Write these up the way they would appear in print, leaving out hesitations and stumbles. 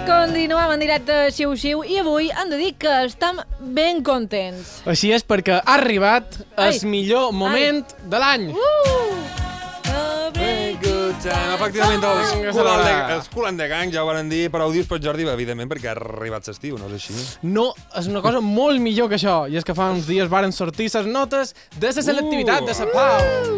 Continuem en directe a Xiu-Xiu i avui hem de dir que estem ben contents. Així és perquè ha arribat el millor moment de l'any. Efectivament, els Kool and the Gang ja ho van dir, però ho dius per Jordi, evidentment, perquè ha arribat l'estiu, no és així? No, és una cosa molt millor que això, i és que fa uns dies varen sortir les notes de la selectivitat de la Pau.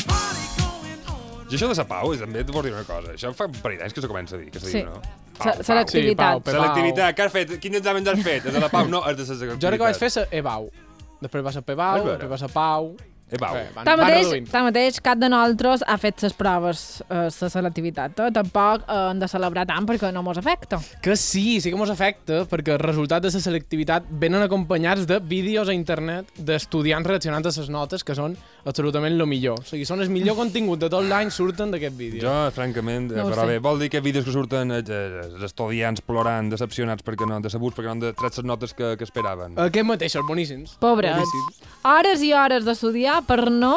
I això de la Pau, també et vols dir una cosa, això fa un parell d'anys que se comença a dir, que se diu, no? Selectivitat. Selectivitat. Què has fet? Quin examen has fet? És de la Pau? No, és de la selectivitat. Jo crec que vaig fer la EBAU. Després va ser PBAU, després va ser PAU. Pau. Tanmateix, cap de nosaltres ha fet les proves la selectivitat. Tampoc hem de celebrar tant perquè no mos afecta. Que sí que mos afecta, perquè els resultats de la selectivitat venen acompanyats de vídeos a internet d'estudiants reaccionant a les notes, que són absolutament el millor. O sigui, són el millor contingut de tot l'any, surten d'aquest vídeo. Jo, francament, no però bé, vol dir que vídeos que surten els estudiants plorant, decepcionats perquè no, decebuts perquè no han tret les notes que esperaven. Aquests mateixos, boníssims. Pobrets. Hores i hores d'estudiar per no...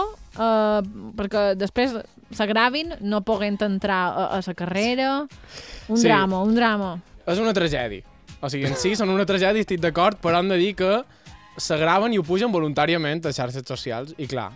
perquè després s'agravin, no poguent entrar a la carrera. Un drama. És una tragèdia. O sigui, en si són una tragèdia, estic d'acord, però hem de dir que s'agraven i ho pugen voluntàriament a xarxes socials. I clar,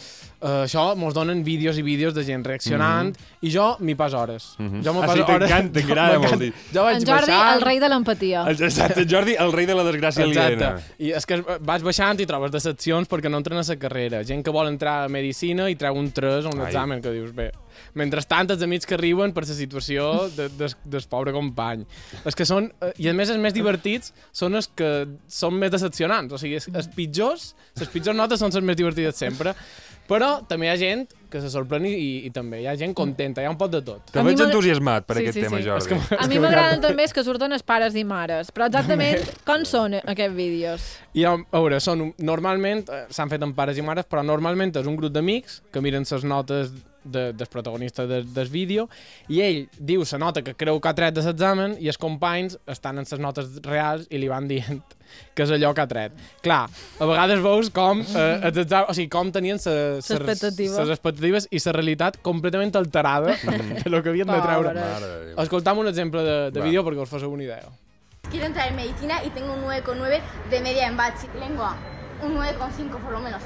això mos donen vídeos i vídeos de gent reaccionant i jo m'hi pas hores. Jo m'hi pas hores. T'agrada molt dir. En Jordi, el rei de l'empatia. Exacte, Jordi, el rei de la desgràcia aliena. I és que vas baixant i trobes decepcions perquè no entren a la carrera. Gent que vol entrar a Medicina i treu un 3 a un examen, que dius, bé. Mentrestant, els amics que arriben per la situació del pobre company. És que són, i a més els més divertits són els que són més decepcionants. O sigui, les pitjors notes són les més divertides sempre. Però també hi ha gent que se sorprèn i també hi ha gent contenta, hi ha un pot de tot. Te veig entusiasmat per aquest tema, Jordi. A mi m'agraden també els que surten els pares i mares, però exactament com són aquests vídeos? I a veure, normalment s'han fet amb pares i mares, però normalment és un grup d'amics que miren les notes del protagonista del vídeo i ell diu la nota que creu que ha tret de l'examen i els companys estan en les notes reals i li van dient que és allò que ha tret. Clar, a vegades veus com, com tenien les expectatives i la realitat completament alterada de lo que havien de treure. Escoltam un exemple de vídeo perquè us fasseu una idea. Quiero entrar en medicina y tengo un 9,9 de media en bachiller. Lengua, un 9,5 por lo menos,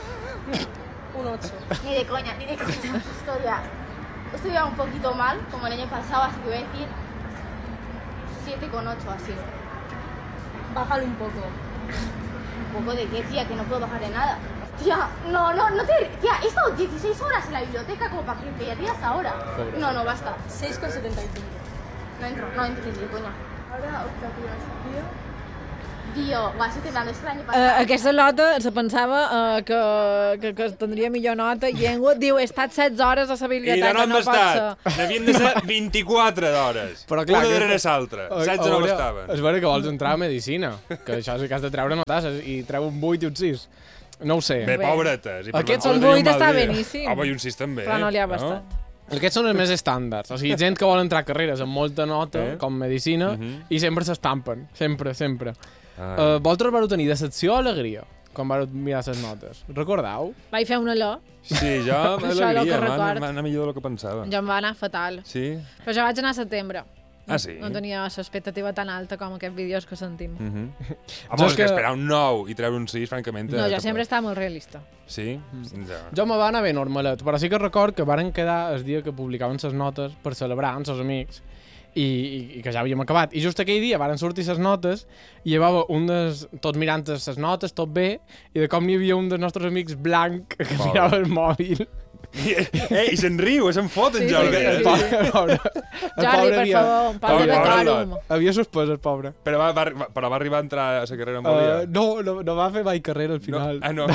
Un 8. Ni de coña. Historia. He estudiado un poquito mal, como el año pasado, así que voy a decir 7,8 así. Bájalo un poco. ¿Un poco de qué, tía? Que no puedo bajar de nada. Tía, no te... Tía, he estado 16 horas en la biblioteca como para que ya tiras ahora. No, basta. 6,75. No entro de coña. Ahora, optativas, tío. Tio, ho has estat l'any passat. Aquesta nota se pensava que tindria millor nota. Llengua diu, he estat 16 hores a la biblioteca, no pot ser. N'havien de ser 24 d'hores. Una darrere l'altra. 16 no bastaven. És vera que vols entrar a Medicina, que això sí que has de treure notasses i treu un 8 i un 6. No ho sé. Bé, pobretes. Aquests un 8 està beníssim. Home, i un 6 també. Però no li ha bastat. Aquests són els més estàndards. O sigui, gent que vol entrar a carreres amb molta nota, com Medicina, i sempre s'estampen. Sempre. Vosaltres vau tenir decepció o alegria quan vau mirar les notes? Recordeu? Vaig fer una L. Sí, jo alegria, va anar millor del que pensava. Jo em va anar fatal. Sí? Però jo vaig anar a setembre. Ah, sí? No tenia l'expectativa tan alta com aquests vídeos que sentim. Home, és que esperar un 9 i treure un 6, francament... No, jo sempre estava molt realista. Sí? Jo me va anar bé normalet, però sí que record que varen quedar el dia que publicaven les notes per celebrar amb els amics i que ja havíem acabat. I just aquell dia varen sortir les notes i hi havia tots mirant les notes, tot bé, i de com n'hi havia un dels nostres amics blanc que mirava el mòbil. I se'n riu, se'n fot en Jordi. Jordi, per favor, un poc de decòrum. Havia suspès el pobre. Però va arribar a entrar a la carrera amb el dia? No va fer mai carrera al final. No.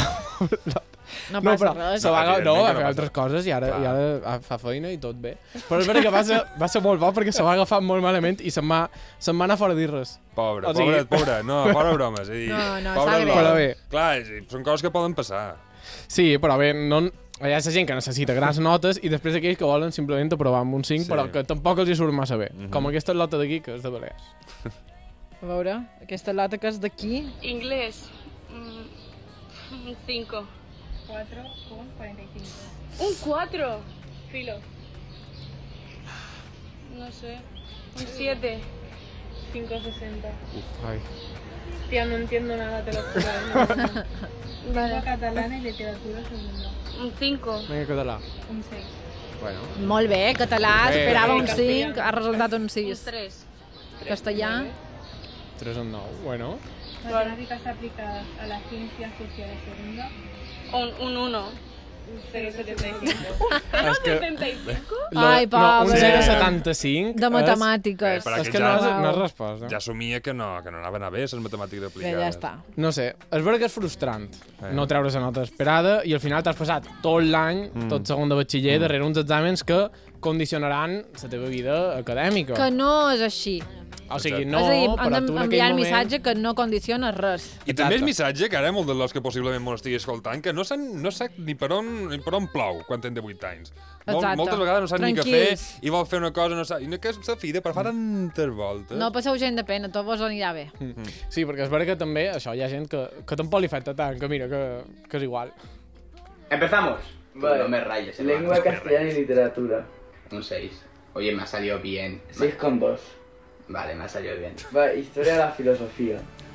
No passa res. Va fer altres coses i ara fa feina i tot bé. Però és veritat que va ser molt bo perquè se va agafar molt malament i se'n va anar fora a dir res. Pobre, no, fora bromes. No, està bé. Clar, són coses que poden passar. Sí, però bé, hi ha la gent que necessita grans notes i després aquells que volen simplement aprovar amb un 5, però que tampoc els hi surt massa bé. Com aquesta lota d'aquí, que és de Balears. A veure, aquesta lota que és d'aquí... Inglés, 5. 4,45. ¿Un 4? Filo. No sé. Un 7. 5,60. Ai. Tía, no entiendo nada, te lo juro. Lengua catalana y literatura segunda. Un 5. Vinga, català. Un 6. Bueno. Molt bé, català, Bé. esperava un Castellà. 5, ha resultat un Un 6. 3. Castellà, 3 en 9, bueno. Matemáticas aplicadas a las ciencias sociales segunda. Un 1. 0,75. És que... 75? Ai, No, un pobre. 0,75 de matemàtiques. Per És aquest que no ja- és, no és resposta. Ja assumia que no anaven a bé, les matemàtiques Bé, aplicades. ja està. No sé, és veritat que és frustrant no treure la nota esperada i al final t'has passat tot l'any, tot segon de batxiller, darrere uns exàmens que condicionaran la teva vida acadèmica. Que no és així. O sigui, no, és a dir, però hem tu en d'enviar aquell el moment... missatge que no condiciona res. I també és Exacte. missatge que ara molt de los que possiblement m'ho estigui escoltant, que no sap ni per on plou quan tenen 18 anys. Exacte. Moltes vegades no sap ni què fer Tranquils. i vol fer una cosa, no sap... I no que és sa fida, però fa tantes voltes. No passeu gent de pena, tot vos anirà bé. Sí, perquè és veritat que també això hi ha gent que tampoc li afecta tant, que mira, que és igual. ¡Empezamos! Vale. No me rayes, hermano. Lengua no me castellana y rayes. literatura. Un 6. Oye, me ha salido bien. 6,2. Vale, me ha salido bien. Va, historia de la filosofía.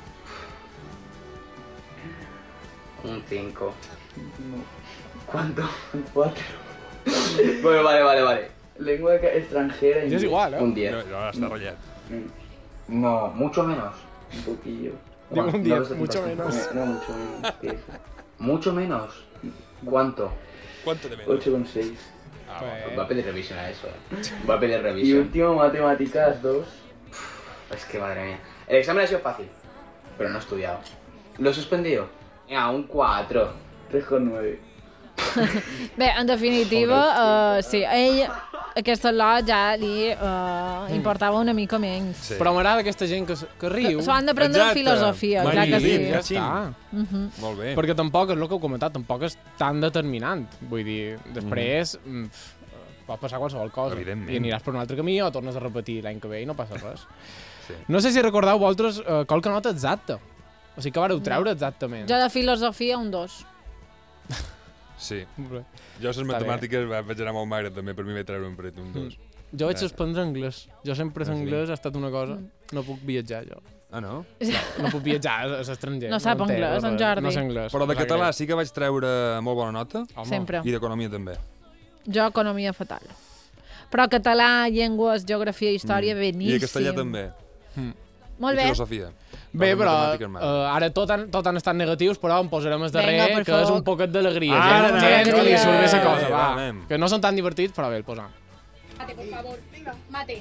Un 5. No. ¿Cuánto? 4. Bueno, vale. Lengua extranjera y I és igual, eh? Un 10. No, està ratllat. No, mucho menos. Un poquillo. Digo un 10, 9,75. mucho menos. No, mucho menos que eso. Mucho menos. ¿Cuánto? ¿Cuánto de menos? 8,6. Va a pedir revisión a eso, Va a pedir Y revisión. último, matemáticas 2. Es que madre mía. El examen ha sido fácil, pero no he estudiado. ¿Lo he suspendido? Un 4. 3,9. Bé, en definitiva, sí, ell, aquesta lot ja li importava una mica menys. Sí. Però m'agrada aquesta gent que riu. S'ho han d'aprendre Exacte. filosofia, Mai clar que sí. dit, Ja està. Molt bé. Perquè tampoc, és el que heu comentat, tampoc és tan determinant. Vull dir, després pot passar qualsevol cosa. Evidentment. I aniràs per un altre camí o tornes a repetir l'any que ve i no passa res. Sí. No sé si recordeu vosaltres qualque nota exacta. O sigui, que vareu treure exactament. Jo de filosofia un 2. Sí. Molt bé. Jo les bé. matemàtiques vaig anar molt magre també, per mi vaig treure un pret, un 2. Jo vaig suspendre anglès. Jo sempre l'anglès ha estat una cosa... No puc viatjar, jo. Ah, no? No puc viatjar a l'estranger. No sap entenc anglès, res. en Jordi. No sé anglès. Però de no sé català anglès. sí que vaig treure molt bona nota. Home. Sempre. I d'economia també. Jo economia fatal. Però català, llengües, geografia, història, beníssim. I de castellà també. Molt I bé. filosofia. Bé, Les però matemàtiques m'agraden. ara tot han estat negatius, però en posarem el darrer, Vinga, per que és favor. un poquet d'alegria. Ara, Gent ara, que li ara. surt bé la cosa, Bé, va. anem. Que no són tan divertits, però bé, el posam. Mate, por favor. Venga, mate.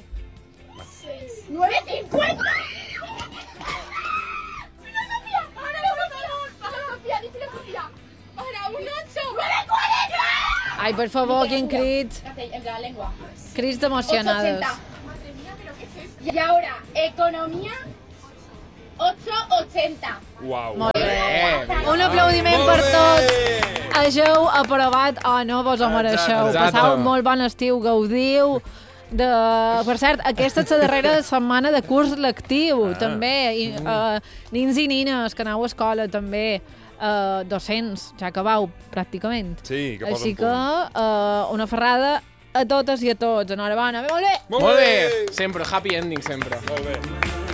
9,50. Filosofía. Ahora filosofía, di filosofía. Ahora un 8. ¡9,40! Ai, per favor, quin crits. En plan, lengua. Crits emocionades. 8,80. Madre mía, pero ¿qué es esto? Y ahora, economía. 8,80. Uau. Molt bé. Bé, Un aplaudiment Molt per bé. tots. Hageu aprovat o no vos ho mereixeu. Exacte. Passau un molt bon estiu, gaudiu. Per cert, aquesta és la darrera setmana de curs lectiu, també. I, nins i nines que aneu a escola, també. Docents, ja acabau, pràcticament. Sí, que posen Així que punt. una ferrada a totes i a tots. Enhorabona. Molt bé! Molt bé. Sempre, happy ending, sempre. Molt bé.